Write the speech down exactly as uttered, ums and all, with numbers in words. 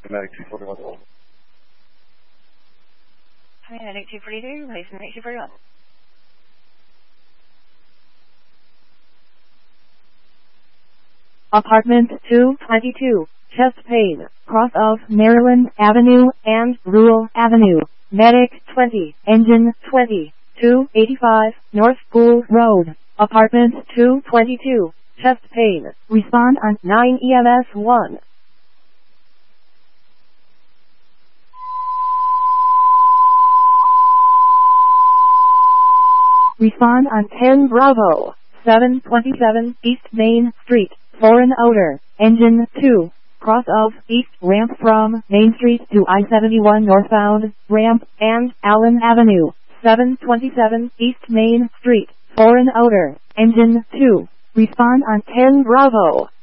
Medic two forty-one. Medic two forty-two, replace Medic two forty-one. Apartment two twenty-two, chest pain, cross of Maryland Avenue and Rural Avenue. Medic twenty, engine twenty, two eighty-five, North School Road. Apartment two twenty-two, chest pain. Respond on nine E M S one. Respond on ten Bravo, seven twenty-seven East Main Street, foreign odor, engine two, cross of East Ramp from Main Street to I seventy-one northbound, Ramp, and Allen Avenue, seven twenty-seven East Main Street, foreign odor, engine two. Respond on ten Bravo.